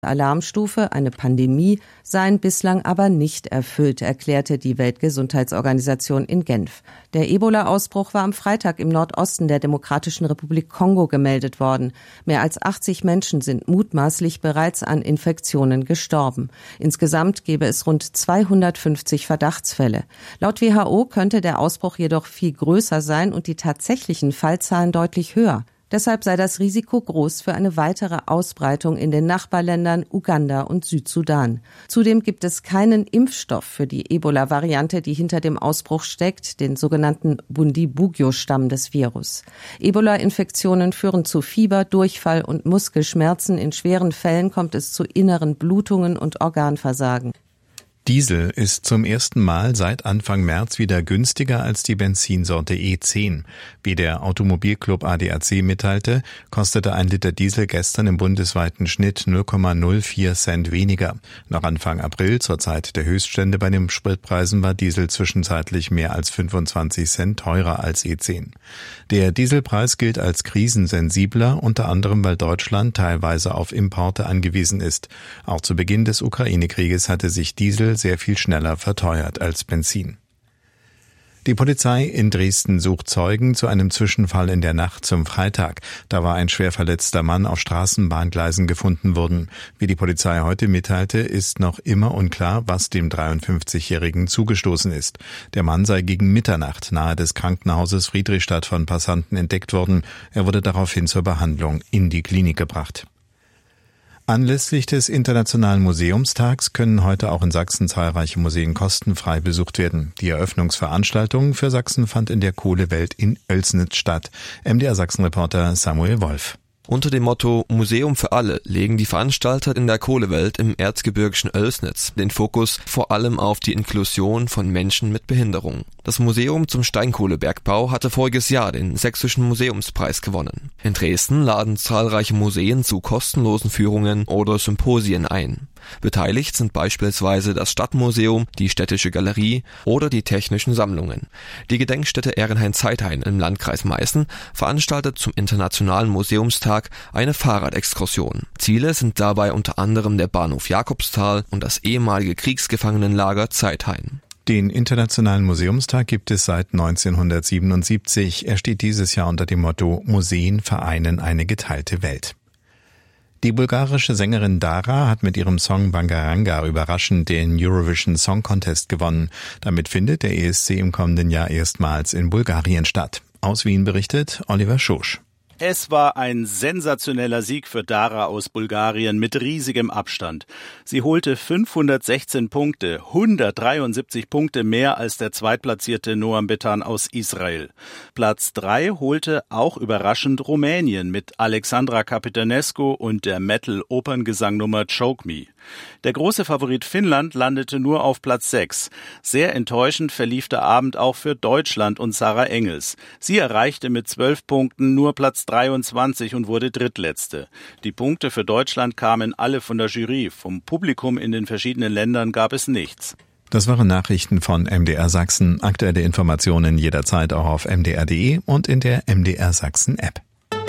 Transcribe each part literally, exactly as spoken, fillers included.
Alarmstufe, eine Pandemie, seien bislang aber nicht erfüllt, erklärte die Weltgesundheitsorganisation in Genf. Der Ebola-Ausbruch war am Freitag im Nordosten der Demokratischen Republik Kongo gemeldet worden. Mehr als achtzig Menschen sind mutmaßlich bereits an Infektionen gestorben. Insgesamt gäbe es rund zweihundertfünfzig Verdachtsfälle. Laut W H O könnte der Ausbruch jedoch viel größer sein und die tatsächlichen Fallzahlen deutlich höher. Deshalb sei das Risiko groß für eine weitere Ausbreitung in den Nachbarländern Uganda und Südsudan. Zudem gibt es keinen Impfstoff für die Ebola-Variante, die hinter dem Ausbruch steckt, den sogenannten Bundibugyo-Stamm des Virus. Ebola-Infektionen führen zu Fieber, Durchfall und Muskelschmerzen. In schweren Fällen kommt es zu inneren Blutungen und Organversagen. Diesel ist zum ersten Mal seit Anfang März wieder günstiger als die Benzinsorte E zehn. Wie der Automobilclub A D A C mitteilte, kostete ein Liter Diesel gestern im bundesweiten Schnitt null Komma null vier Cent weniger. Noch Anfang April, zur Zeit der Höchststände bei den Spritpreisen, war Diesel zwischenzeitlich mehr als fünfundzwanzig Cent teurer als E zehn. Der Dieselpreis gilt als krisensensibler, unter anderem weil Deutschland teilweise auf Importe angewiesen ist. Auch zu Beginn des Ukraine-Krieges hatte sich Diesel sehr viel schneller verteuert als Benzin. Die Polizei in Dresden sucht Zeugen zu einem Zwischenfall in der Nacht zum Freitag. Da war ein schwer verletzter Mann auf Straßenbahngleisen gefunden worden. Wie die Polizei heute mitteilte, ist noch immer unklar, was dem dreiundfünfzigjährigen zugestoßen ist. Der Mann sei gegen Mitternacht nahe des Krankenhauses Friedrichstadt von Passanten entdeckt worden. Er wurde daraufhin zur Behandlung in die Klinik gebracht. Anlässlich des Internationalen Museumstags können heute auch in Sachsen zahlreiche Museen kostenfrei besucht werden. Die Eröffnungsveranstaltung für Sachsen fand in der Kohlewelt in Oelsnitz statt. M D R Sachsen-Reporter Samuel Wolf. Unter dem Motto Museum für alle legen die Veranstalter in der Kohlewelt im erzgebirgischen Oelsnitz den Fokus vor allem auf die Inklusion von Menschen mit Behinderung. Das Museum zum Steinkohlebergbau hatte voriges Jahr den Sächsischen Museumspreis gewonnen. In Dresden laden zahlreiche Museen zu kostenlosen Führungen oder Symposien ein. Beteiligt sind beispielsweise das Stadtmuseum, die Städtische Galerie oder die Technischen Sammlungen. Die Gedenkstätte Ehrenhain-Zeithain im Landkreis Meißen veranstaltet zum Internationalen Museumstag eine Fahrradexkursion. Ziele sind dabei unter anderem der Bahnhof Jakobsthal und das ehemalige Kriegsgefangenenlager Zeithain. Den Internationalen Museumstag gibt es seit neunzehnhundertsiebenundsiebzig. Er steht dieses Jahr unter dem Motto Museen vereinen eine geteilte Welt. Die bulgarische Sängerin Dara hat mit ihrem Song Bangaranga überraschend den Eurovision Song Contest gewonnen. Damit findet der E S C im kommenden Jahr erstmals in Bulgarien statt. Aus Wien berichtet Oliver Schosch. Es war ein sensationeller Sieg für Dara aus Bulgarien mit riesigem Abstand. Sie holte fünfhundertsechzehn Punkte, hundertdreiundsiebzig Punkte mehr als der zweitplatzierte Noam Betan aus Israel. Platz drei holte auch überraschend Rumänien mit Alexandra Capitanescu und der Metal-Operngesangnummer Choke Me. Der große Favorit Finnland landete nur auf Platz sechs. Sehr enttäuschend verlief der Abend auch für Deutschland und Sarah Engels. Sie erreichte mit zwölf Punkten nur Platz dreiundzwanzig und wurde Drittletzte. Die Punkte für Deutschland kamen alle von der Jury. Vom Publikum in den verschiedenen Ländern gab es nichts. Das waren Nachrichten von M D R Sachsen. Aktuelle Informationen jederzeit auch auf m d r punkt d e und in der M D R Sachsen App.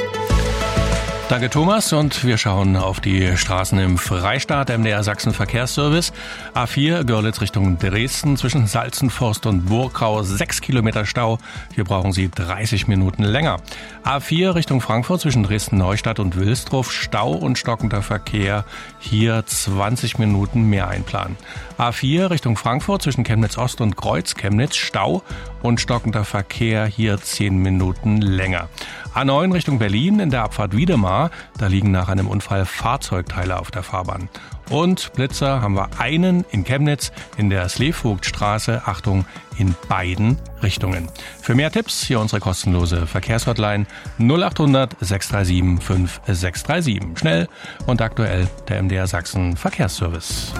Danke Thomas und wir schauen auf die Straßen im Freistaat. M D R Sachsen Verkehrsservice. A vier Görlitz Richtung Dresden zwischen Salzenforst und Burgau sechs Kilometer Stau. Hier brauchen Sie dreißig Minuten länger. A vier Richtung Frankfurt zwischen Dresden-Neustadt und Wilsdruff Stau und stockender Verkehr. Hier zwanzig Minuten mehr einplanen. A vier Richtung Frankfurt zwischen Chemnitz Ost und Kreuz-Chemnitz Stau und stockender Verkehr. Hier zehn Minuten länger. A neun Richtung Berlin in der Abfahrt Wiedemar. Da liegen nach einem Unfall Fahrzeugteile auf der Fahrbahn. Und Blitzer haben wir einen in Chemnitz in der Sleevogtstraße. Achtung, in beiden Richtungen. Für mehr Tipps hier unsere kostenlose Verkehrshotline null acht hundert sechs drei sieben fünf sechs drei sieben. Schnell und aktuell der M D R Sachsen Verkehrsservice.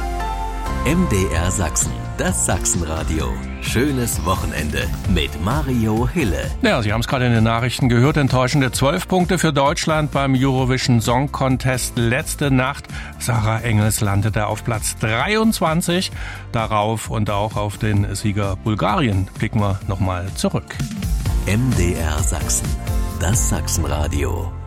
M D R Sachsen, das Sachsenradio. Schönes Wochenende mit Mario Hille. Ja, Sie haben es gerade in den Nachrichten gehört. Enttäuschende zwölf Punkte für Deutschland beim Eurovision Song Contest letzte Nacht. Sarah Engels landete auf Platz dreiundzwanzig. Darauf und auch auf den Sieger Bulgarien blicken wir nochmal zurück. M D R Sachsen, das Sachsenradio.